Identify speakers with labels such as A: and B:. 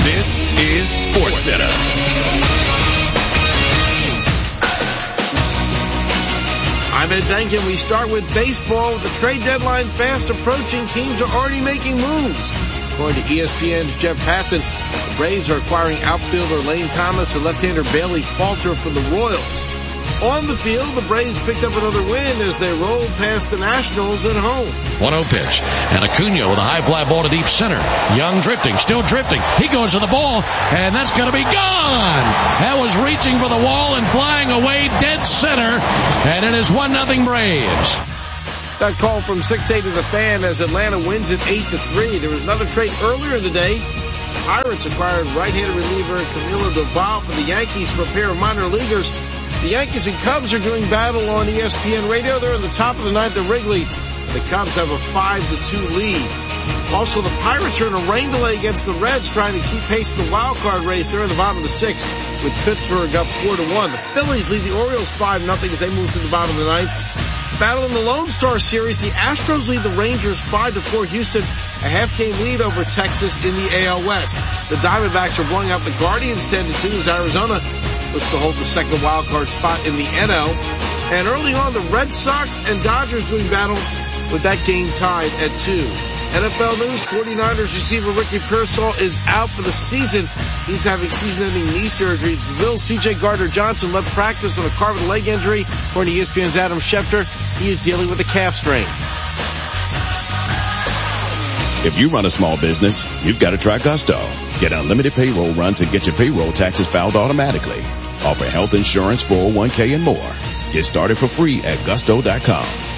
A: This is SportsCenter.
B: I'm Ed Duncan. We start with baseball. With the trade deadline fast approaching, teams are already making moves. According to ESPN's Jeff Passan, the Braves are acquiring outfielder Lane Thomas and left-hander Bailey Falter from the Royals. On the field, the Braves picked up another win as they rolled past the Nationals at home.
C: 1-0 pitch. And Acuna with a high fly ball to deep center. Young drifting, still drifting. He goes to the ball, and that's going to be gone. That was reaching for the wall and flying away dead center. And it is 1-0 Braves.
B: That call from 6-8 to the Fan as Atlanta wins it 8-3. There was another trade earlier in the day. Pirates acquired right-handed reliever Camilo Doval for the Yankees for a pair of minor leaguers. The Yankees and Cubs are doing battle on ESPN Radio. They're in the top of the ninth at Wrigley. The Cubs have a 5-2 lead. Also, the Pirates are in a rain delay against the Reds, trying to keep pace in the wild card race. They're in the bottom of the sixth, with Pittsburgh up 4-1. The Phillies lead the Orioles 5-0 as they move to the bottom of the ninth. Battle in the Lone Star Series, the Astros lead the Rangers 5-4. Houston, a half-game lead over Texas in the AL West. The Diamondbacks are blowing out the Guardians 10-2 as Arizona looks to hold the second wild card spot in the NL. And early on, the Red Sox and Dodgers doing battle with that game tied at 2. NFL news, 49ers receiver Ricky Pearsall is out for the season. He's having season-ending knee surgery. Bill's C.J. Gardner-Johnson left practice on a carved leg injury. According to ESPN's Adam Schefter, he is dealing with a calf strain.
A: If you run a small business, you've got to try Gusto. Get unlimited payroll runs and get your payroll taxes filed automatically. Offer health insurance, 401k, and more. Get started for free at Gusto.com.